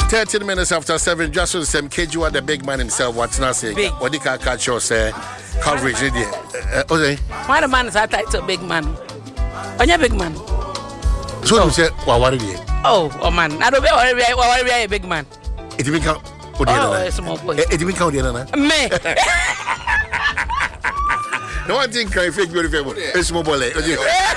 13 minutes after 7, just with the same KG, the big man himself, what's not saying? What he can catch your say coverage. Why the man is a title big man? On your big man. So you say, what are you? Oh, man. I don't know a big man. It didn't count. Oh, small boy. It didn't count the other. Me. No one think I fake beautiful. It's small boy.